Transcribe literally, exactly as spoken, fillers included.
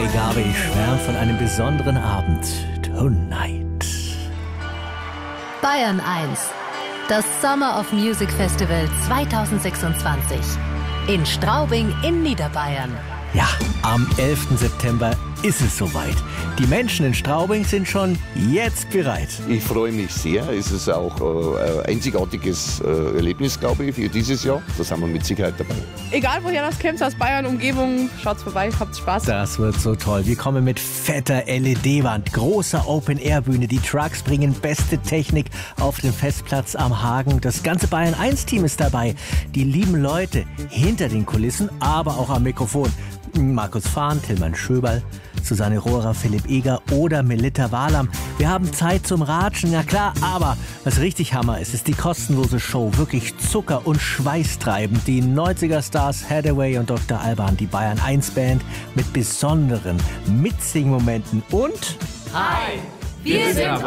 Freigabe. Ich schwärme von einem besonderen Abend. Tonight. Bayern eins. Das Summer of Music Festival zweitausendsechsundzwanzig. In Straubing in Niederbayern. Ja, am elften September ist es soweit. Die Menschen in Straubing sind schon jetzt bereit. Ich freue mich sehr. Es ist auch äh, ein einzigartiges äh, Erlebnis, glaube ich, für dieses Jahr. Da sind wir mit Sicherheit dabei. Egal woher das kommt, aus Bayern, Umgebung, schaut's vorbei, habt Spaß. Das wird so toll. Wir kommen mit fetter L E D-Wand, großer Open-Air-Bühne. Die Trucks bringen beste Technik auf den Festplatz am Hagen. Das ganze Bayern eins Team ist dabei. Die lieben Leute hinter den Kulissen, aber auch am Mikrofon. Markus Fahn, Tillmann Schöberl, Susanne Rohrer, Philipp Eger oder Melitta Wahlam. Wir haben Zeit zum Ratschen, ja klar, aber was richtig Hammer ist, ist die kostenlose Show. Wirklich Zucker- und Schweißtreibend. Die neunziger-Stars Hathaway und Doktor Alban, die Bayern eins Band mit besonderen Mitsingmomenten und... Hi, wir sind